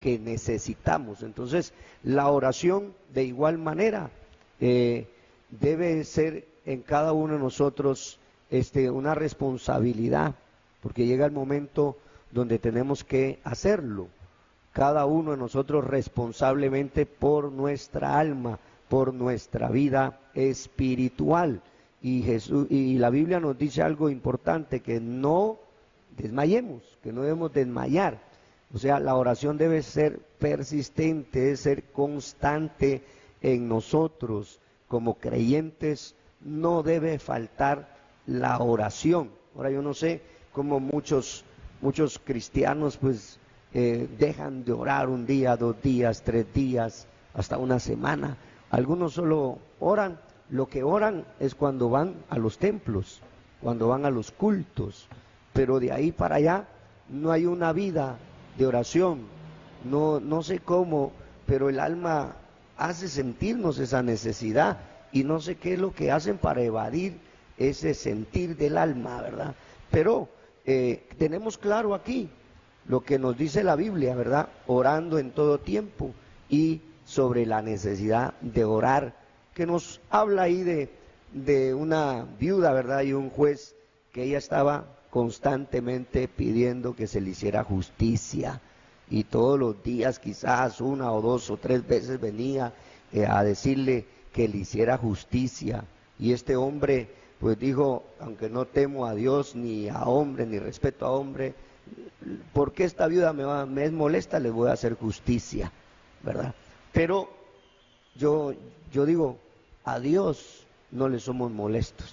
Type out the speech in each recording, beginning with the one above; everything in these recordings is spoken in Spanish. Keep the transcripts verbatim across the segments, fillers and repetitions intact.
que necesitamos. Entonces, la oración de igual manera eh, debe ser en cada uno de nosotros este, una responsabilidad, porque llega el momento donde tenemos que hacerlo, cada uno de nosotros responsablemente por nuestra alma, por nuestra vida espiritual. Y Jesús, y la Biblia nos dice algo importante, que no desmayemos, que no debemos desmayar. O sea, la oración debe ser persistente, debe ser constante en nosotros. Como creyentes no debe faltar la oración. Ahora yo no sé cómo muchos, muchos cristianos pues eh, dejan de orar un día, dos días, tres días, hasta una semana. Algunos solo oran, lo que oran es cuando van a los templos, cuando van a los cultos, pero de ahí para allá no hay una vida de oración. No, no sé cómo, pero el alma hace sentirnos esa necesidad, y no sé qué es lo que hacen para evadir ese sentir del alma, ¿verdad? Pero eh, tenemos claro aquí lo que nos dice la Biblia, ¿verdad? Orando en todo tiempo, y sobre la necesidad de orar, que nos habla ahí de, de una viuda, ¿verdad? Y un juez que ella estaba constantemente pidiendo que se le hiciera justicia, y todos los días quizás una o dos o tres veces venía eh, a decirle que le hiciera justicia. Y este hombre pues dijo: aunque no temo a Dios ni a hombre, ni respeto a hombre, porque esta viuda me, va, me es molesta, le voy a hacer justicia, ¿verdad? Pero yo, yo digo, a Dios no le somos molestos.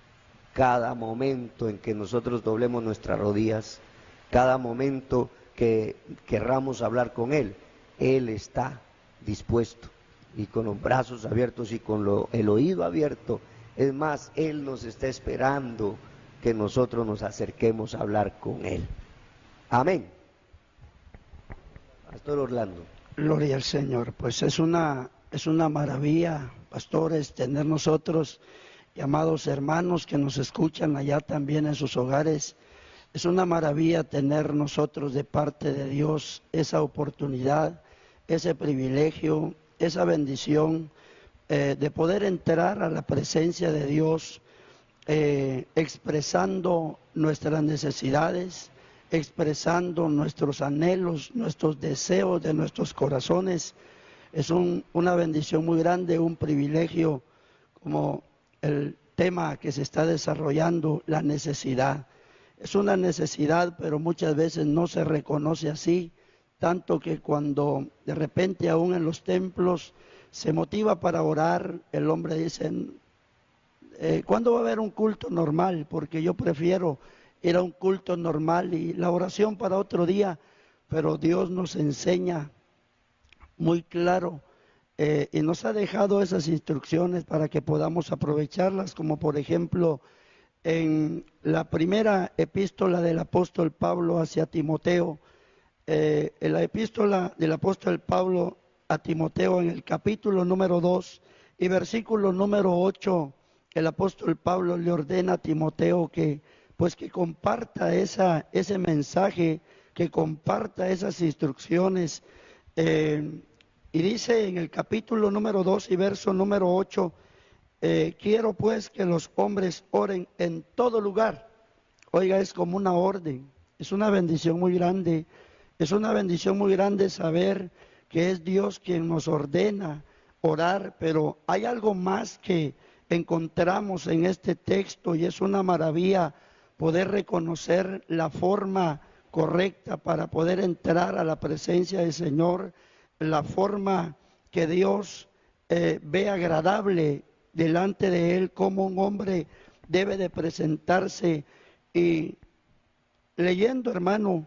Cada momento en que nosotros doblemos nuestras rodillas, cada momento que querramos hablar con Él, Él está dispuesto, y con los brazos abiertos y con lo, el oído abierto. Es más, Él nos está esperando que nosotros nos acerquemos a hablar con Él. Amén. Pastor Orlando. Gloria al Señor. Pues es una, es una maravilla, pastores, tener nosotros, amados hermanos que nos escuchan allá también en sus hogares. Es una maravilla tener nosotros de parte de Dios esa oportunidad, ese privilegio, esa bendición eh, de poder entrar a la presencia de Dios eh, expresando nuestras necesidades, expresando nuestros anhelos, nuestros deseos de nuestros corazones. Es un, una bendición muy grande, un privilegio, como el tema que se está desarrollando, la necesidad. Es una necesidad, pero muchas veces no se reconoce así, tanto que cuando de repente aún en los templos se motiva para orar, el hombre dice: eh, ¿cuándo va a haber un culto normal? Porque yo prefiero ir a un culto normal y la oración para otro día. Pero Dios nos enseña muy claro eh, y nos ha dejado esas instrucciones para que podamos aprovecharlas, como por ejemplo en la primera epístola del apóstol Pablo hacia Timoteo, eh, en la epístola del apóstol Pablo a Timoteo, en el capítulo número dos y versículo número ocho, el apóstol Pablo le ordena a Timoteo que pues que comparta esa, ese mensaje, que comparta esas instrucciones, eh, y dice en el capítulo número dos y verso número ocho: Eh, quiero pues que los hombres oren en todo lugar. Oiga, es como una orden, es una bendición muy grande, es una bendición muy grande saber que es Dios quien nos ordena orar, pero hay algo más que encontramos en este texto, y es una maravilla poder reconocer la forma correcta para poder entrar a la presencia del Señor, la forma que Dios eh, ve agradable delante de Él, como un hombre debe de presentarse. Y leyendo, hermano,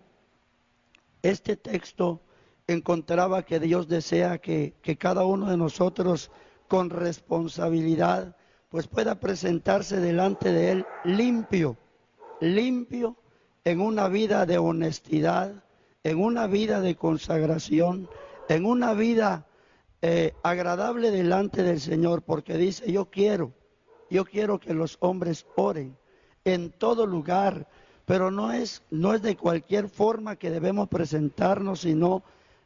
este texto, encontraba que Dios desea que, que cada uno de nosotros con responsabilidad pues pueda presentarse delante de Él limpio, limpio en una vida de honestidad, en una vida de consagración, en una vida Eh, agradable delante del Señor, porque dice: yo quiero, yo quiero que los hombres oren en todo lugar, pero no es, no es de cualquier forma que debemos presentarnos, sino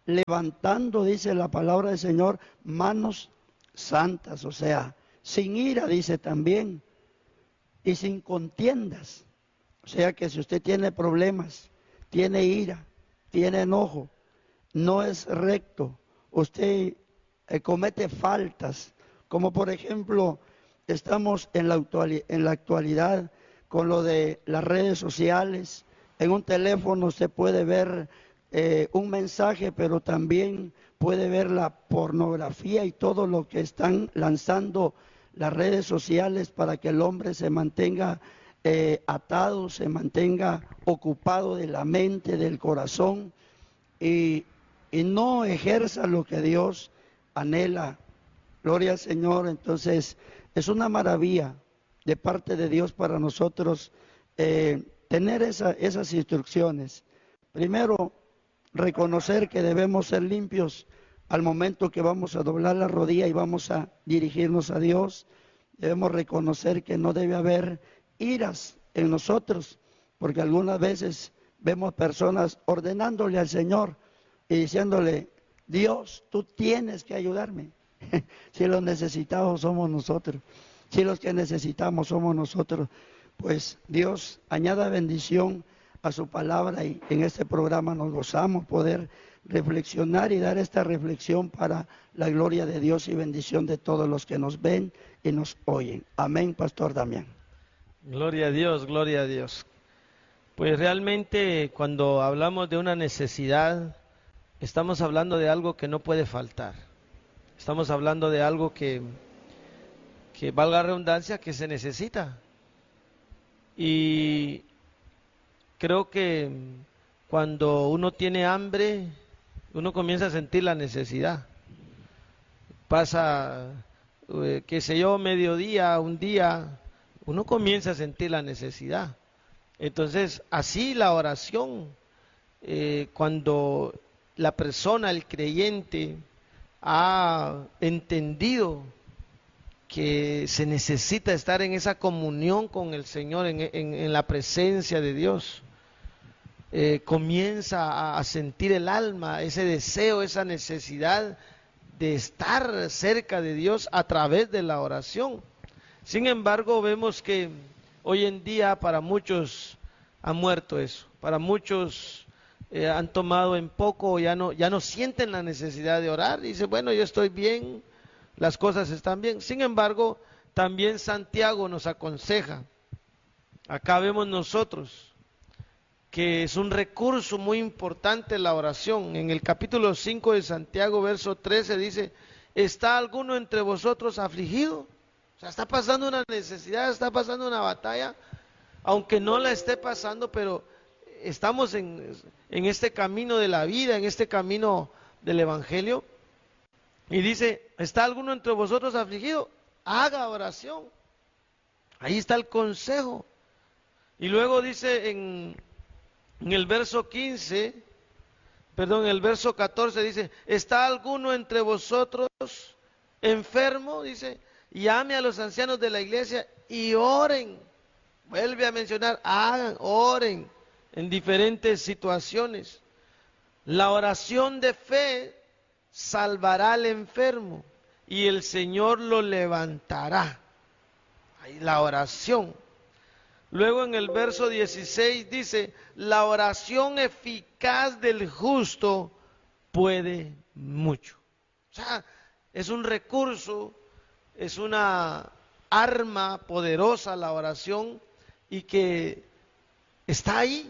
levantando, dice la palabra del Señor, manos santas, o sea, sin ira, dice también, y sin contiendas. O sea que si usted tiene problemas, tiene ira, tiene enojo, no es recto, usted eh, comete faltas, como por ejemplo, estamos en la, actuali- en la actualidad con lo de las redes sociales. En un teléfono se puede ver eh, un mensaje, pero también puede ver la pornografía y todo lo que están lanzando las redes sociales para que el hombre se mantenga eh, atado, se mantenga ocupado de la mente, del corazón y, y no ejerza lo que Dios anhela. Gloria al Señor. Entonces es una maravilla de parte de Dios para nosotros eh, tener esa, esas instrucciones. Primero, reconocer que debemos ser limpios al momento que vamos a doblar la rodilla y vamos a dirigirnos a Dios. Debemos reconocer que no debe haber iras en nosotros, porque algunas veces vemos personas ordenándole al Señor y diciéndole: Dios, tú tienes que ayudarme. Si los necesitados somos nosotros, si los que necesitamos somos nosotros, pues Dios añada bendición a su palabra, y en este programa nos gozamos poder reflexionar y dar esta reflexión para la gloria de Dios y bendición de todos los que nos ven y nos oyen. Amén, Pastor Damián. Gloria a Dios, gloria a Dios. Pues realmente cuando hablamos de una necesidad, estamos hablando de algo que no puede faltar. Estamos hablando de algo que, que valga la redundancia, que se necesita. Y creo que cuando uno tiene hambre, uno comienza a sentir la necesidad. Pasa, eh, qué sé yo, mediodía, un día, uno comienza a sentir la necesidad. Entonces, así la oración, eh, cuando la persona, el creyente, ha entendido que se necesita estar en esa comunión con el Señor, en, en, en la presencia de Dios, eh, comienza a, a sentir el alma, ese deseo, esa necesidad de estar cerca de Dios a través de la oración. Sin embargo, vemos que hoy en día para muchos ha muerto eso, para muchos eh, han tomado en poco, ya no, ya no sienten la necesidad de orar, y dicen: bueno, yo estoy bien, las cosas están bien. Sin embargo, también Santiago nos aconseja, acá vemos nosotros, que es un recurso muy importante la oración. En el capítulo cinco de Santiago, verso trece, dice: ¿está alguno entre vosotros afligido? O sea, está pasando una necesidad, está pasando una batalla, aunque no la esté pasando, pero estamos en, en este camino de la vida, en este camino del Evangelio. Y dice: ¿está alguno entre vosotros afligido? Haga oración. Ahí está el consejo. Y luego dice en, en el verso quince, perdón, en el verso catorce dice: ¿está alguno entre vosotros enfermo? Dice: llame a los ancianos de la iglesia y oren. Vuelve a mencionar, hagan, oren en diferentes situaciones. La oración de fe salvará al enfermo y el Señor lo levantará. Ahí la oración. Luego en el verso dieciséis dice: la oración eficaz del justo puede mucho. O sea, es un recurso, es una arma poderosa la oración, y que está ahí.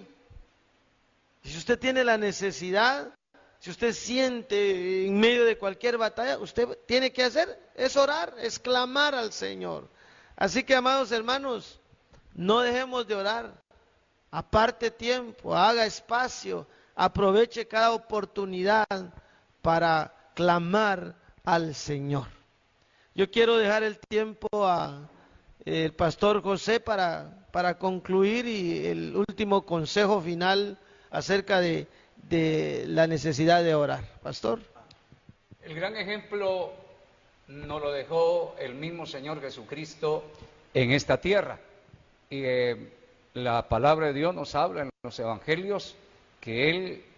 Si usted tiene la necesidad, si usted siente en medio de cualquier batalla, usted tiene que hacer es orar, es clamar al Señor. Así que, amados hermanos, no dejemos de orar. Aparte tiempo, haga espacio, aproveche cada oportunidad para clamar al Señor. Yo quiero dejar el tiempo a el pastor José para, para concluir, y el último consejo final acerca de, de la necesidad de orar. Pastor. El gran ejemplo nos lo dejó el mismo Señor Jesucristo en esta tierra. Y eh, la palabra de Dios nos habla en los evangelios que Él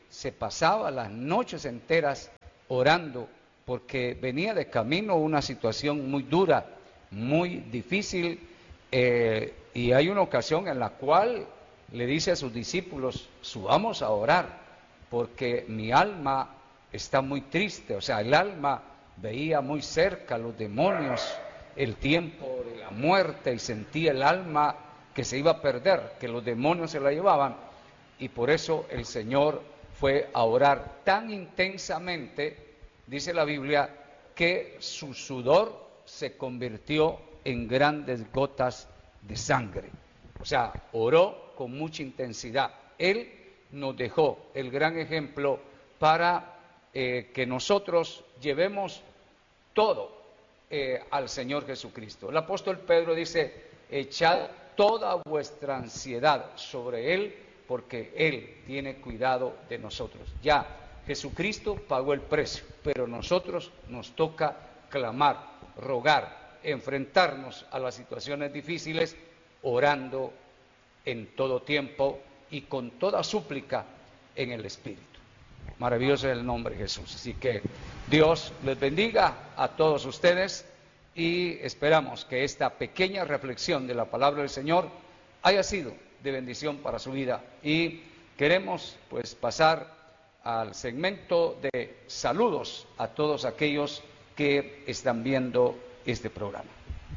se pasaba las noches enteras orando, porque venía de camino una situación muy dura, muy difícil, eh, y hay una ocasión en la cual le dice a sus discípulos: subamos a orar, porque mi alma está muy triste. O sea, el alma veía muy cerca los demonios, el tiempo de la muerte, y sentía el alma que se iba a perder, que los demonios se la llevaban, y por eso el Señor fue a orar tan intensamente, dice la Biblia, que su sudor se convirtió en grandes gotas de sangre. O sea, oró con mucha intensidad. Él nos dejó el gran ejemplo para eh, que nosotros llevemos todo eh, al Señor Jesucristo. El apóstol Pedro dice: echad toda vuestra ansiedad sobre Él, porque Él tiene cuidado de nosotros. Ya Jesucristo pagó el precio, pero nosotros nos toca clamar, rogar, enfrentarnos a las situaciones difíciles, orando en todo tiempo y con toda súplica en el Espíritu. Maravilloso es el nombre de Jesús. Así que Dios les bendiga a todos ustedes, y esperamos que esta pequeña reflexión de la palabra del Señor haya sido de bendición para su vida. Y queremos pues pasar al segmento de saludos a todos aquellos que están viendo este programa.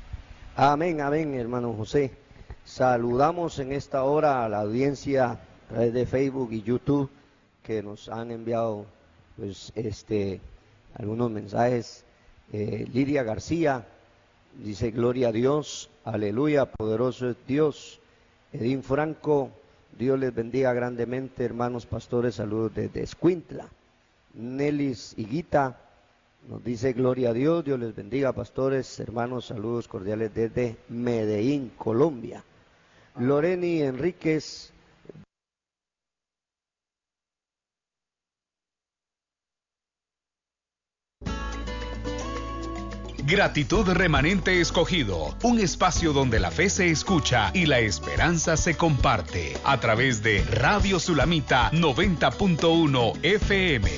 Amén, amén, hermano José. Saludamos en esta hora a la audiencia a través de Facebook y YouTube, que nos han enviado pues este algunos mensajes. eh, Lidia García dice: gloria a Dios, aleluya, poderoso es Dios. Edín Franco: Dios les bendiga grandemente, hermanos pastores, saludos desde Escuintla. Nelis Higuita nos dice: gloria a Dios, Dios les bendiga, pastores, hermanos, saludos cordiales desde Medellín, Colombia. Loreni Enríquez: Gratitud Remanente Escogido, un espacio donde la fe se escucha y la esperanza se comparte, a través de Radio Sulamita noventa punto uno F M.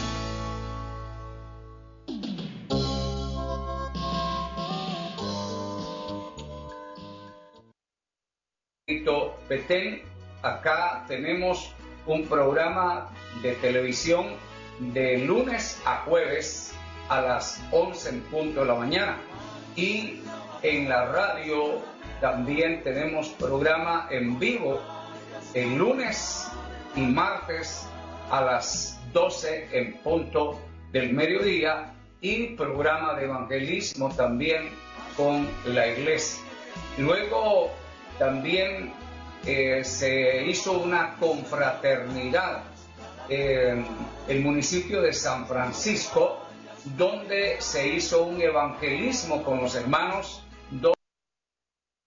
Petén, acá tenemos un programa de televisión de lunes a jueves a las once en punto de la mañana, y en la radio también tenemos programa en vivo el lunes y martes a las doce en punto del mediodía, y programa de evangelismo también con la iglesia. Luego también eh, se hizo una confraternidad en el municipio de San Francisco, donde se hizo un evangelismo con los hermanos, donde